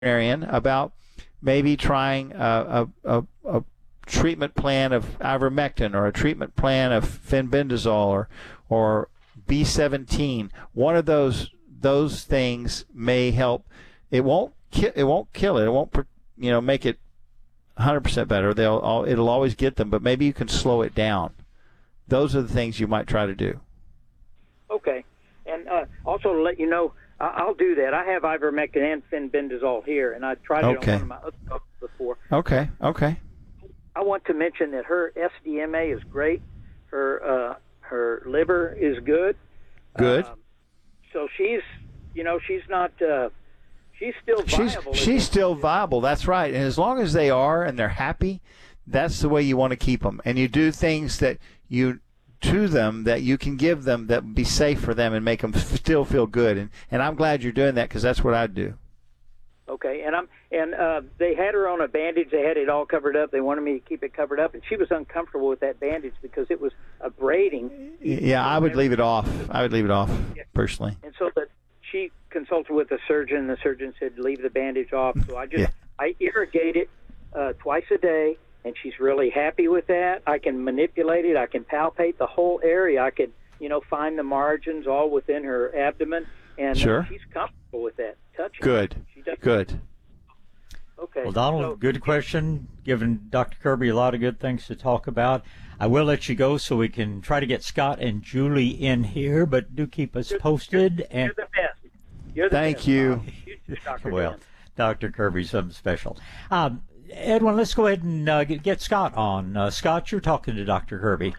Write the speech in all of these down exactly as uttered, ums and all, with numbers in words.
veterinarian about maybe trying a, a, a, a treatment plan of ivermectin or a treatment plan of fenbendazole or or B seventeen. One of those those things may help. It won't ki- it won't kill it. It won't you know make it one hundred percent better. They'll all, it'll always get them, but maybe you can slow it down. Those are the things you might try to do. Okay, and uh, also to let you know, I- I'll do that. I have ivermectin and fenbendazole here, and I tried it okay. on one of my other dogs before. Okay, okay. I want to mention that her S D M A is great. Her uh, her liver is good. Good. Um, so she's, you know, she's not. Uh, she's still viable. She's she's still viable. That's right. And as long as they are and they're happy, that's the way you want to keep them. And you do things that you to them that you can give them that would be safe for them and make them still feel good. And and I'm glad you're doing that because that's what I'd do. Okay, and I'm and uh, they had her on a bandage. They had it all covered up. They wanted me to keep it covered up, and she was uncomfortable with that bandage because it was abrading. Yeah, I would leave it off. I would leave it off Yeah. personally. And so that she consulted with the surgeon. The surgeon said leave the bandage off. So I just Yeah. I irrigate it uh, twice a day, and she's really happy with that. I can manipulate it. I can palpate the whole area. I can you know find the margins all within her abdomen, and Sure. uh, she's comfortable with that. Touching. Good. She does. Good. Okay. Well, Donald, so, good question. Giving Doctor Kirby a lot of good things to talk about. I will let you go so we can try to get Scott and Julie in here, but do keep us posted. You're, and you're the best. You're the Thank best, you. Bob. You too, Doctor Well, Dan. Doctor Kirby, something special. Um, Edwin, let's go ahead and uh, get, get Scott on. Uh, Scott, you're talking to Doctor Kirby.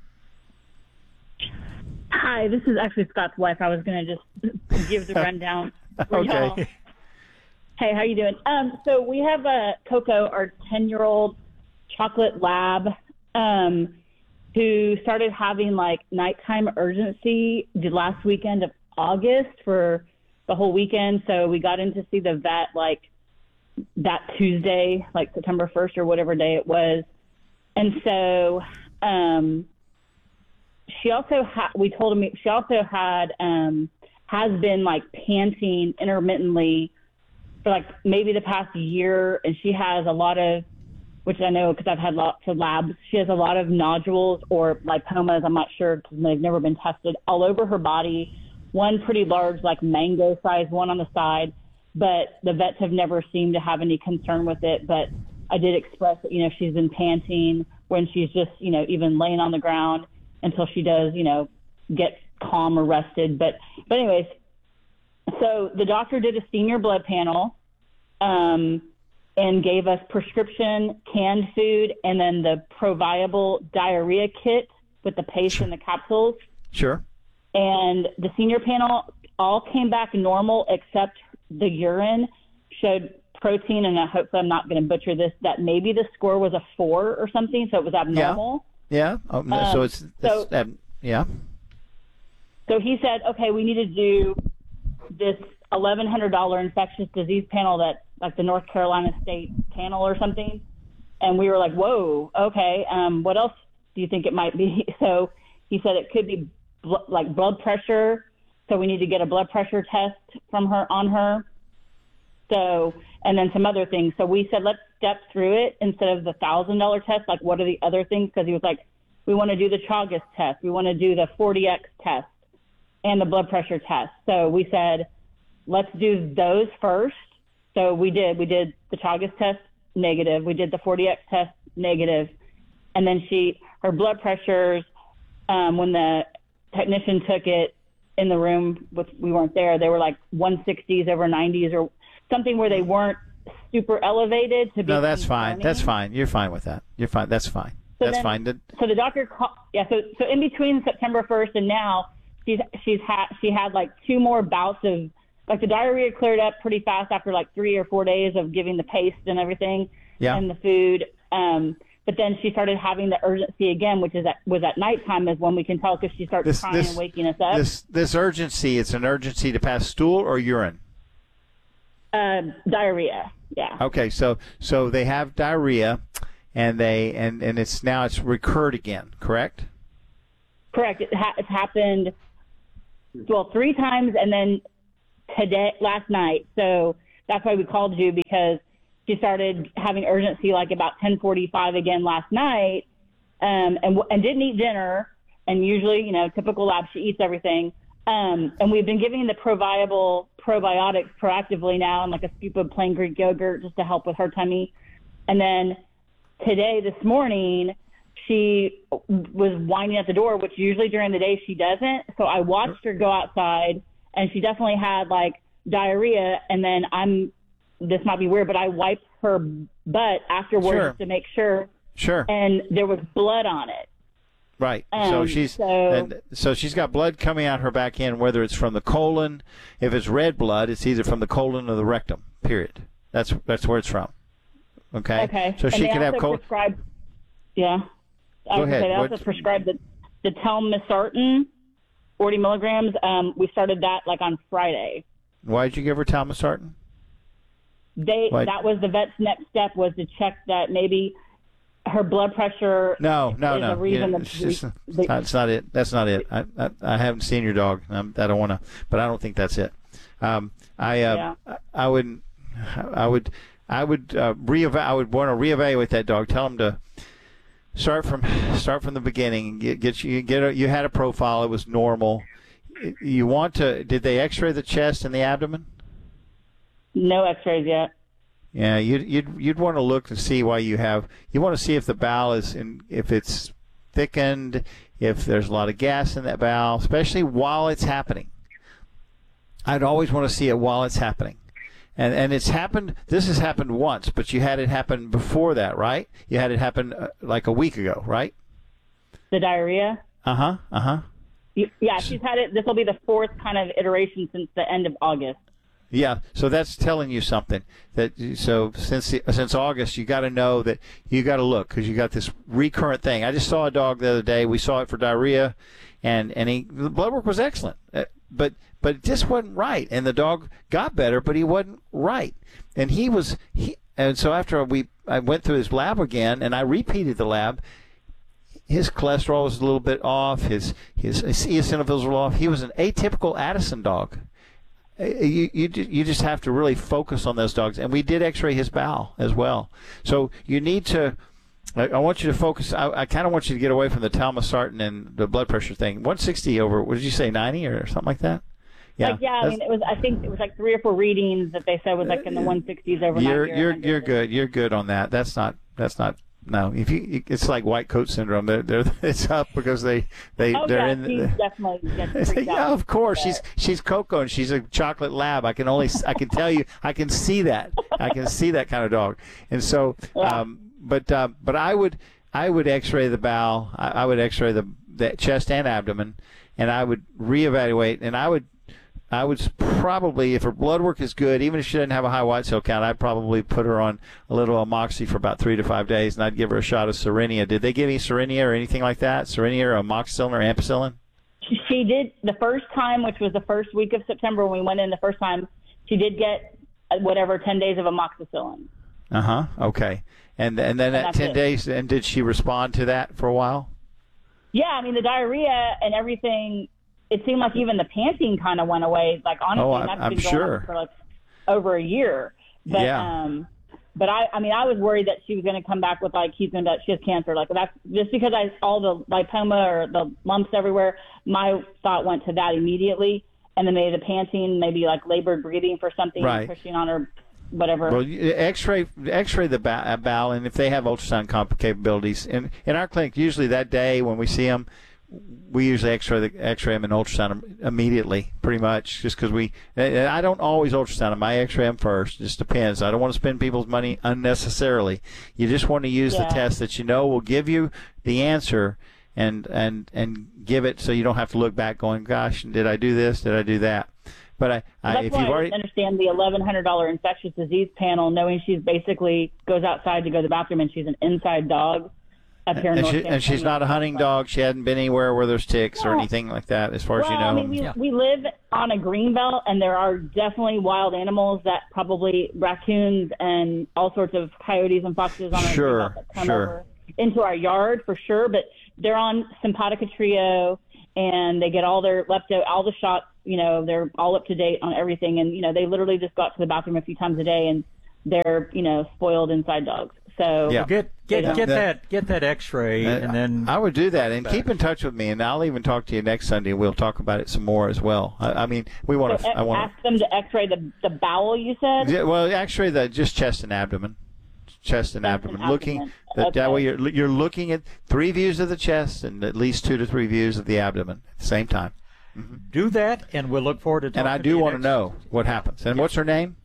Hi, this is actually Scott's wife. I was going to just give the rundown. for Okay. y'all. Hey, how you doing? Um, so we have a Coco, our ten-year-old chocolate lab, um, who started having like nighttime urgency the last weekend of August for the whole weekend. So we got in to see the vet like that Tuesday, like September first or whatever day it was. And so um, she also had, we told him, she also had, um, has been like panting intermittently for like maybe the past year. And she has a lot of, which I know because I've had lots of labs, she has a lot of nodules or lipomas, I'm not sure because they've never been tested, all over her body. One pretty large, like mango size, one on the side, but the vets have never seemed to have any concern with it. But I did express that, you know, she's been panting when she's just, you know, even laying on the ground until she does, you know, get calm or rested. But, but anyways, so the doctor did a senior blood panel, um, and gave us prescription canned food and then the ProViable diarrhea kit with the paste and the capsules. Sure. And the senior panel all came back normal except the urine showed protein, and I hopefully I'm not going to butcher this, that maybe the score was a four or something, so it was abnormal. Yeah. Oh, no, Um, so it's, it's so- um, yeah. So he said, okay, we need to do this eleven hundred dollars infectious disease panel that like the North Carolina State panel or something. And we were like, whoa, okay, um, what else do you think it might be? So he said it could be bl- like blood pressure. So we need to get a blood pressure test from her on her. So, and then some other things. So we said, let's step through it instead of the one thousand dollars test. Like, what are the other things? Because he was like, we want to do the Chagas test. We want to do the forty X test and the blood pressure test. So we said, let's do those first. So we did. We did the Chagas test, negative. We did the forty X test, negative. And then she, her blood pressures, um, when the technician took it in the room, with, we weren't there, they were like one sixties over nineties or something where they weren't super elevated to be No, that's fine. concerning. That's fine. You're fine with that. You're fine. That's fine. So That's then- fine. That- So the doctor, call, yeah. So so in between September first and now, she's she's had she had like two more bouts of like the diarrhea cleared up pretty fast after like three or four days of giving the paste and everything Yeah. and the food. Um, but then she started having the urgency again, which is at, was at nighttime is when we can tell because she starts This- crying this- and waking us up. This this urgency, it's an urgency to pass stool or urine. uh, diarrhea, yeah. Okay, so so they have diarrhea, and they and and it's now it's recurred again, correct? Correct. It ha- it's happened, well, three times, and then today, last night. So that's why we called you, because she started having urgency like about ten forty-five again last night, um, and and didn't eat dinner. And usually, you know, typical lab, she eats everything. Um, and we've been giving the ProViable probiotics proactively now, and like a scoop of plain Greek yogurt just to help with her tummy. And then today, this morning, she was whining at the door, which usually during the day she doesn't. So I watched her go outside, and she definitely had like diarrhea. And then I'm, this might be weird, but I wiped her butt afterwards Sure. to make sure. Sure. And there was blood on it. Right. Um, so she's so, and so she's got blood coming out her back end, whether it's from the colon. If it's red blood, it's either from the colon or the rectum. Period. That's that's where it's from. Okay. Okay. So and she they could have also colon. prescribed, yeah. I Go was gonna ahead. say, they also What- prescribed the, the telmisartan, forty milligrams. Um, we started that like on Friday. Why did you give her telmisartan? They What? That was the vet's next step, was to check that maybe her blood pressure. No, no, is no. a reason Yeah, that it's, we- just- the- it's not, it's not it. That's not it. I, I, I haven't seen your dog. I'm, I don't want to, but I don't think that's it. Um, I, uh, Yeah. I, I would, I would, I would uh, reeva- I would want to reevaluate that dog. Tell him to start from start from the beginning and get get you get a, you had a profile. It was normal. You want to? Did they X-ray the chest and the abdomen? No X-rays yet. Yeah, you'd you'd you'd want to look and see why you have. You want to see if the bowel is in, if it's thickened, if there's a lot of gas in that bowel, especially while it's happening. I'd always want to see it while it's happening, and and it's happened. This has happened once, but you had it happen before that, right? You had it happen uh, like a week ago, right? The diarrhea. Uh huh. Uh huh. You, yeah, she's had it. This will be the fourth kind of iteration since the end of August. Yeah, so that's telling you something. That so since the, since August, you got to know that you got to look, because you got this recurrent thing. I just saw a dog the other day. We saw it for diarrhea, and and he the blood work was excellent, uh, but but it just wasn't right. And the dog got better, but he wasn't right. And he was he. And so after we I went through his lab again, and I repeated the lab. His cholesterol was a little bit off. His his eosinophils were off. He was an atypical Addison dog. You, you you just have to really focus on those dogs, and we did X-ray his bowel as well. So you need to. I, I want you to focus. I, I kind of want you to get away from the telmisartan and the blood pressure thing. one sixty over. What did you say? ninety or something like that? Yeah. Like, yeah, I mean, it was. I think it was like three or four readings that they said was like in the one sixties overnight. You're you're you're good. You're good on that. That's not. That's not. No, if you, it's like white coat syndrome. They're, they're, it's up because they, they, Oh, they're yeah, in. she's The, definitely gets freaked yeah, out. of course. She's she's Coco, and she's a chocolate lab. I can only I can tell you I can see that I can see that kind of dog. And so, Yeah. um, but uh, but I would I would X-ray the bowel. I, I would X-ray the the chest and abdomen, and I would reevaluate. And I would I would probably, if her blood work is good, even if she doesn't have a high white cell count, I'd probably put her on a little amoxicillin for about three to five days, and I'd give her a shot of Serenia. Did they give any Serenia or anything like that? Serenia or amoxicillin or ampicillin? She, she did the first time, which was the first week of September when we went in the first time. She did get uh, whatever ten days of amoxicillin. Uh huh. Okay. And and then And at that's ten it. days, and did she respond to that for a while? Yeah, I mean the diarrhea and everything. It seemed like even the panting kind of went away. Like honestly, Oh, and I- that's I'm been going sure. on for like over a year. But, Yeah. Um, but I, I mean, I was worried that she was going to come back with like he's going to she has cancer. Like that's just because I saw the lipoma or the lumps everywhere. My thought went to that immediately, and then maybe the panting, maybe like labored breathing for something, Right. pushing on her, whatever. Well, you- X-ray X-ray the ba- uh, bowel, and if they have ultrasound comp- capabilities, in in our clinic, usually that day when we see them, we usually X-ray the X-ray them and ultrasound them immediately, pretty much, just because we. and I don't always ultrasound them. I X-ray them first. It just depends. I don't want to spend people's money unnecessarily. You just want to use Yeah. the test that you know will give you the answer, and and and give it so you don't have to look back going, gosh, did I do this? Did I do that? But I, I That's if why you've I already. understand the eleven hundred dollars infectious disease panel, knowing she's basically goes outside to go to the bathroom and she's an inside dog up here in And, North she, San and she's Antonio. not a hunting dog. She hadn't been anywhere where there's ticks or No. anything like that, as far as Well, you know. I mean, we, Yeah. we live on a green belt, and there are definitely wild animals that probably raccoons and all sorts of coyotes and foxes on our Sure, green belt that come sure. over into our yard for sure. But they're on Sympatico Trio, and they get all their lepto, all the shots you know, they're all up to date on everything. And, you know, they literally just go out to the bathroom a few times a day, and they're, you know, spoiled inside dogs. So Yeah. Get get Yeah. get that get that X-ray, Uh, and then I would do that, and back. keep in touch with me, and I'll even talk to you next Sunday, and we'll talk about it some more as well. I, I mean, we want so to. I want ask them to x-ray the, the bowel, you said? to. Well, actually, the just chest and abdomen, chest and Chest abdomen. and Looking abdomen. that, that Okay. way, you're you're looking at three views of the chest and at least two to three views of the abdomen at the same time. do that, and we'll look forward to talking And I to do you want to next- know what happens. And what's her name?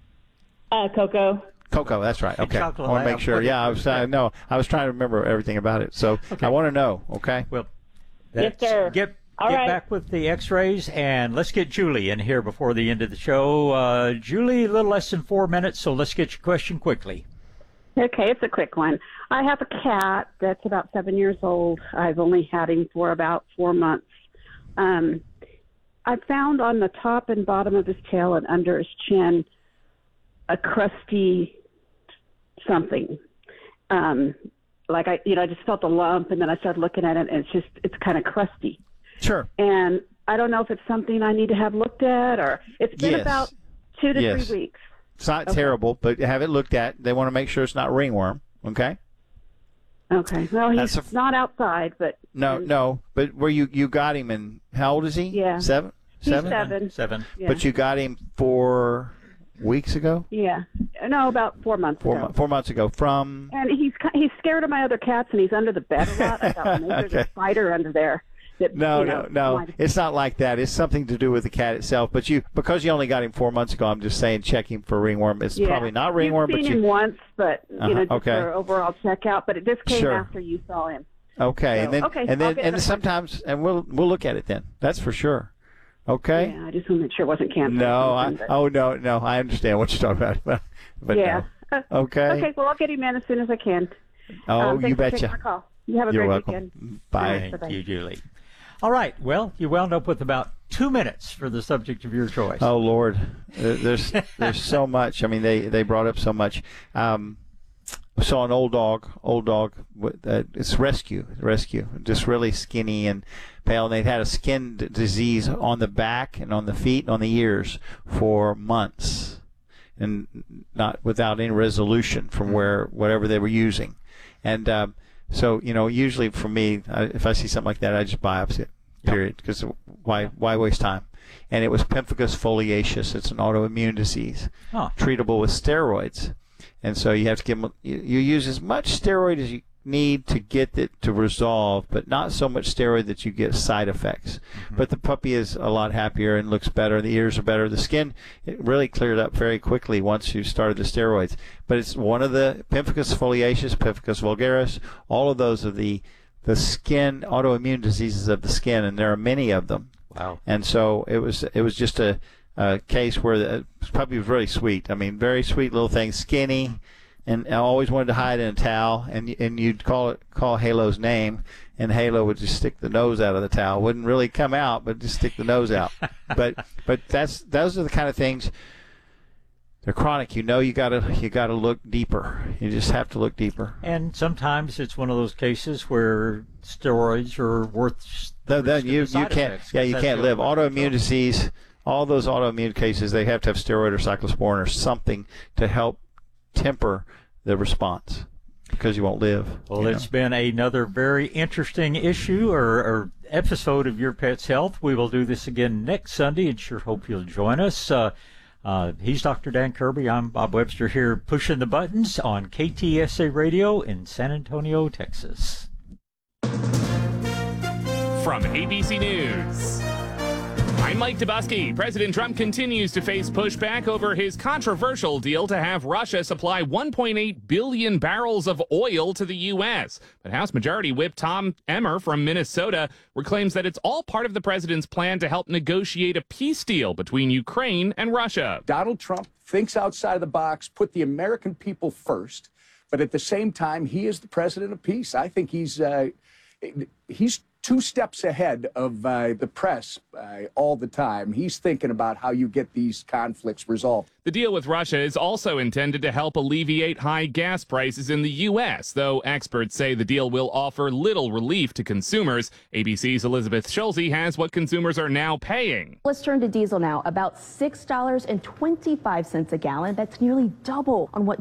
Uh, Coco. Coco, that's right. Okay, I Chocolate want to Lab. make sure. Yeah, I was. I know. I was trying to remember everything about it, so Okay. I want to know. Okay. Well, Yes, that's- sir. Get All get right. back with the X-rays, and let's get Julie in here before the end of the show. Uh, Julie, a little less than four minutes, so let's get your question quickly. Okay, it's a quick one. I have a cat that's about seven years old. I've only had him for about four months. Um, I found on the top and bottom of his tail and under his chin a crusty something. Um, like I, you know, I just felt a lump, and then I started looking at it, and it's just, it's kind of crusty. Sure. And I don't know if it's something I need to have looked at, or it's been Yes. about two to Yes. three weeks. It's not Okay. terrible, but have it looked at. They want to make sure it's not ringworm. Okay. Okay. Well, he's That's a- not outside, but No, no. But where you you got him in? How old is he? Yeah. Seven. he's Seven. seven. Seven. Yeah. But you got him four weeks ago. Yeah, no, about four months Four ago. mo- four months ago. From. And he's ki- he's scared of my other cats, and he's under the bed a lot. I thought, well, maybe there's Okay. a spider under there. That, No, you know, no, no. might- It's not like that. It's something to do with the cat itself. But you, because you only got him four months ago, I'm just saying check him for ringworm. It's yeah. probably not ringworm, You've but seen you. him once, but you Uh-huh, know, just okay. for overall checkout. But it just came Sure. after you saw him. Okay, So, and then okay, and I'll then get and another sometimes and we'll we'll look at it then. That's for sure. Okay. Yeah, I just want to make sure it wasn't cancer. No, or I, something, but- oh no, no, I understand what you're talking about, but, but yeah. no. Okay. Okay, well, I'll get him in as soon as I can. Oh, um, thanks you for taking betcha. my call. You have a You're great welcome. weekend. Bye. Bye. Thank you, Julie. All right. Well, you wound up with about two minutes for the subject of your choice. Oh Lord, There- there's there's so much. I mean, they they brought up so much. Um, I saw an old dog, old dog. with- Uh, it's rescue, rescue. Just really skinny and pale. And they'd had a skin d- disease on the back and on the feet and on the ears for months, and not without any resolution from where whatever they were using. And um, so, you know, usually for me, I, if I see something like that, I just biopsy it. Period. Because why why waste time? And it was pemphigus foliaceus. It's an autoimmune disease, Oh. treatable with steroids. And so you have to give them, you, you use as much steroid as you need to get it to resolve, but not so much steroid that you get side effects. But the puppy is a lot happier and looks better. The ears are better. The skin, it really cleared up very quickly once you started the steroids. But it's one of the pemphigus foliaceus, pemphigus vulgaris, all of those are the the skin autoimmune diseases of the skin, and there are many of them. Wow. And so it was it was just a, a case where the puppy was really sweet. I mean, very sweet little thing, skinny, and I always wanted to hide in a towel. And and you'd call it call Halo's name, and Halo would just stick the nose out of the towel. Wouldn't really come out, but just stick the nose out. but but that's those are the kind of things. They're chronic. You know, you gotta you gotta look deeper. You just have to look deeper. And sometimes it's one of those cases where steroids are worth. No, the then risk of you the side you can't. effects, Yeah, 'cause you that's can't the live. only way to Autoimmune control. disease, all those autoimmune cases, they have to have steroid or cyclosporin or something to help temper the response, because you won't live. Well, you it's know. been another very interesting issue or, or episode of Your Pet's Health. We will do this again next Sunday, and sure hope you'll join us. Uh, uh, he's Doctor Dan Kirby. I'm Bob Webster here pushing the buttons on K T S A Radio in San Antonio, Texas. From A B C News, I'm Mike Dubusky. President Trump continues to face pushback over his controversial deal to have Russia supply one point eight billion barrels of oil to the U S. But House Majority Whip Tom Emmer from Minnesota claims that it's all part of the president's plan to help negotiate a peace deal between Ukraine and Russia. Donald Trump thinks outside of the box, put the American people first, but at the same time, he is the president of peace. I think he's uh, he's two steps ahead of uh, the press uh, all the time. He's thinking about how you get these conflicts resolved. The deal with Russia is also intended to help alleviate high gas prices in the U S, though experts say the deal will offer little relief to consumers. A B C's Elizabeth Schulze has what consumers are now paying. Let's turn to diesel now. About six dollars and twenty-five cents a gallon. That's nearly double on what